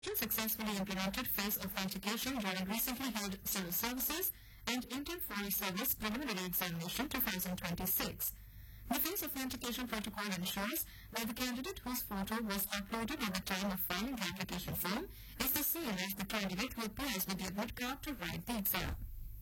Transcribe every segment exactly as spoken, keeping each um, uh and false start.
successfully implemented face authentication during recently held civil services and Indian Foreign Service preliminary examination twenty twenty-six. The face authentication protocol ensures that the candidate whose photo was uploaded at the time of filing the application form is the same as the candidate who appears with the admit card to write the exam.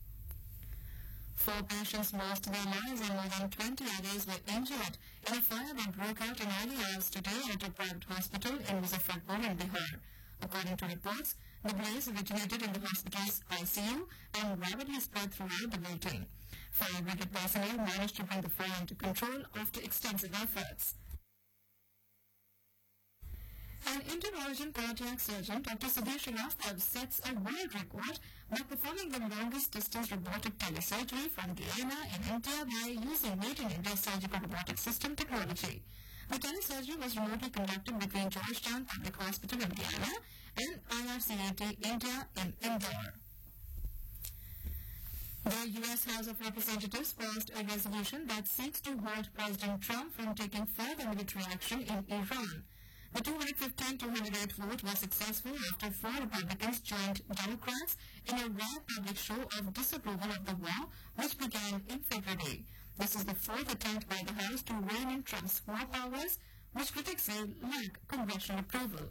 Four patients lost their lives and more than twenty others were injured in a fire that broke out in early hours today at a private hospital in Muzaffarpur in Bihar. According to reports, the blaze originated in the hospital's I C U and rapidly spread throughout the building. Fire brigade personnel managed to bring the fire under control after extensive efforts. An Indian origin cardiac surgeon, Doctor Sudhir Srivastava, sets a world record by performing the longest distance robotic telesurgery from Guyana in India by using Made in India surgical robotic system technology. The telesurgery was remotely conducted between Georgetown Public Hospital in Guyana and I R C A T India in Indore. The U S House of Representatives passed a resolution that seeks to hold President Trump from taking further military action in Iran. The two hundred fifteen to one hundred eight vote was successful after four Republicans joined Democrats in a rare public show of disapproval of the war, which began in February. This is the fourth attempt by the House to rein in Trump's war powers, which critics say lack congressional approval.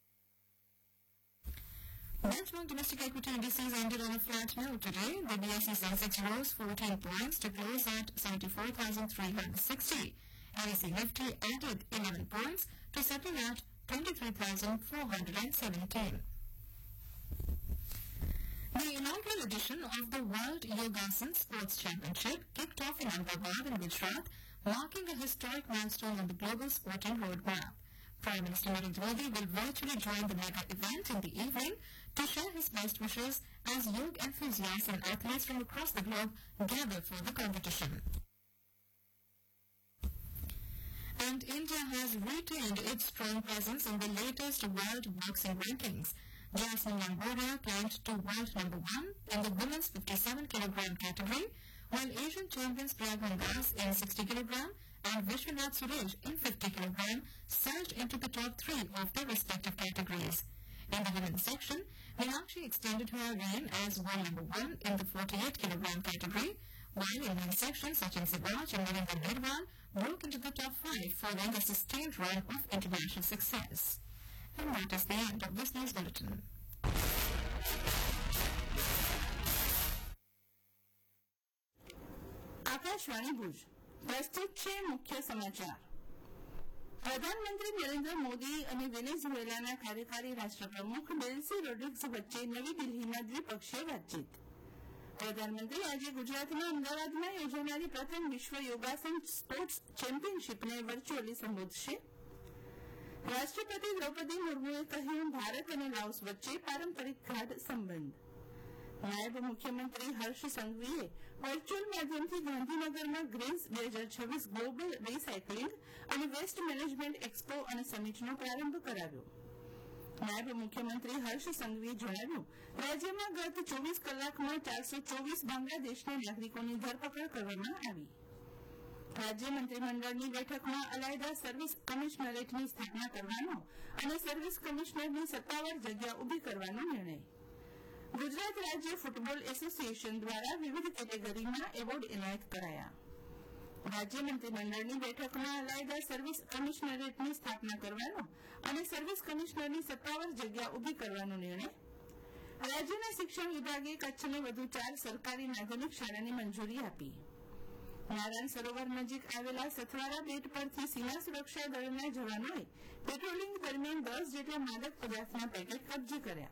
Benchmark domestic equity indices ended on a flat note today. The B S E Sensex rose fourteen points to close at seventy-four thousand three hundred sixty. N S E Nifty added eleven points to settle at twenty-three thousand four hundred seventeen. The inaugural edition of the World Yogasan Sports Championship kicked off in Ahmedabad in Gujarat, marking a historic milestone on the global sporting roadmap. Prime Minister Narendra Modi will virtually join the mega event in the evening to share his best wishes as yoga enthusiasts and athletes from across the globe gather for the competition. And India has retained its strong presence in the latest world boxing rankings. Jasmine Lamboria climbed to world number one in the women's fifty-seven kilogram category, while Asian champions Pragyan Das in sixty kilogram and Vishwanath Suresh in fifty kilogram surged into the top three of their respective categories. In the women's section, Meenakshi extended her reign as world number one in the forty-eight kilogram category, while in men's section, Sachin Siraj and Narendra Nirwan broke into the top five following a sustained run of international success. And that is the end of this news bulletin. Akashvani Bhuj પ્રસ્તુત છે મુખ્ય સમાચાર. પ્રધાનમંત્રી નરેન્દ્ર મોદી અને વેનેઝુએલાના કાર્યકારી રાષ્ટ્રપ્રમુખ ડેલ્સી Rodrigues વચ્ચે નવી દિલ્હીમાં દ્વિપક્ષીય વાતચીત. પ્રધાનમંત્રી આજે ગુજરાતના અમદાવાદમાં યોજાનારી પ્રથમ વિશ્વ યોગાસન સ્પોર્ટ્સ ચેમ્પિયનશીપને વર્ચ્યુઅલી સંબોધશે. રાષ્ટ્રપતિ દ્રૌપદી મુર્મુએ કહ્યું, ભારત અને લાઓસ વચ્ચે પારંપરિક ગાઢ સંબંધ. નાયબ મુખ્યમંત્રી હર્ષ સંઘવીએ વર્ચ્યુઅલ માધ્યમથી ગાંધીનગરમાં ગ્રીન્સ બે હજાર છવ્વીસ ગ્લોબલ રીસાયકલિંગ અને વેસ્ટ મેનેજમેન્ટ એક્સપો અને સમિટનો પ્રારંભ કરાવ્યો. નાયબ મુખ્યમંત્રી હર્ષ સંઘવીએ જણાવ્યું, રાજ્યમાં ગત ચોવીસ કલાકમાં ચારસો ચોવીસ બાંગ્લાદેશના નાગરિકોની ધરપકડ કરવામાં આવી. રાજ્ય મંત્રીમંડળની બેઠકમાં અલાયદા સર્વિસ કમિશનરેટની સ્થાપના કરવાનો અને સર્વિસ કમિશનરની સત્તાવાર જગ્યા ઉભી કરવાનો નિર્ણય. ગુજરાત રાજ્ય ફૂટબોલ એસોસિએશન દ્વારા વિવિધ કેટેગરીમાં એવોર્ડ એનાયત કરાયા. રાજ્ય મંત્રીમંડળની બેઠકમાં અલાયદા સર્વિસ કમિશનરેટની સ્થાપના કરવાનો અને સર્વિસ કમિશનરની સત્તાવાર જગ્યા ઉભી કરવાનો નિર્ણય. રાજ્યના શિક્ષણ વિભાગે કચ્છને વધુ ચાર સરકારી માધ્યમિક શાળાની મંજૂરી આપી. નારાયણ સરોવર નજીક આવેલા સથવારા બેટ પરથી સીમા સુરક્ષા દળના જવાનોએ પેટ્રોલિંગ દરમિયાન દસ જેટલા માદક પદાર્થના પેકેટ કબજે કર્યા.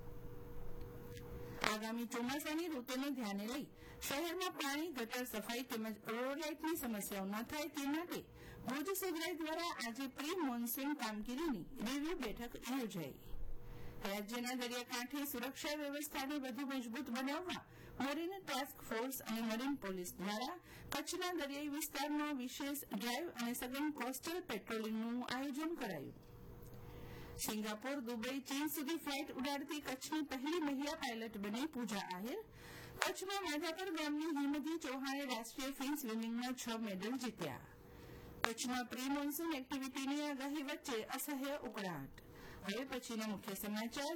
આગામી ચોમાસાની ઋતુને ધ્યાને લઈ શહેરમાં પાણી, ગટર સફાઈ તેમજ રોડ લાઇટની સમસ્યાઓ ન થાય તે માટે ભુજ સેવરાઈ દ્વારા આજે પ્રી મોન્સૂન કામગીરીની રિવ્યુ બેઠક યોજાઈ. રાજ્યના દરિયાકાંઠે સુરક્ષા વ્યવસ્થાને વધુ મજબૂત બનાવવા મરીન ટાસ્ક ફોર્સ અને મરીન પોલીસ દ્વારા કચ્છના દરિયાઈ વિસ્તારમાં વિશેષ ડ્રાઇવ અને સઘન કોસ્ટલ પેટ્રોલિંગનું આયોજન કરાયું. સિંગાપોર, દુબઈ, ચીન સુધી ફ્લાઇટ ઉડાડતી કચ્છની પહેલી મહિલા પાયલટ બની પૂજા આહિર. કચ્છમાં માધાપર ગામની હિમધી ચૌહાણે રાષ્ટ્રીય ફિન સ્વિમિંગમાં છ મેડલ જીત્યા. કચ્છમાં પ્રી મોન્સૂન એક્ટિવિટીની આગાહી વચ્ચે અસહ્ય ઉકળાટ. હવે પછીના મુખ્ય સમાચાર